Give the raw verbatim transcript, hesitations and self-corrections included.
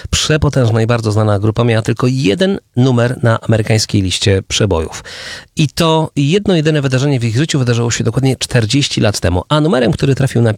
przepotężna i bardzo znana grupa miała tylko jeden numer na amerykańskiej liście przebojów. I to jedno jedyne wydarzenie w ich życiu wydarzyło się dokładnie czterdzieści lat temu. A numerem, który trafił na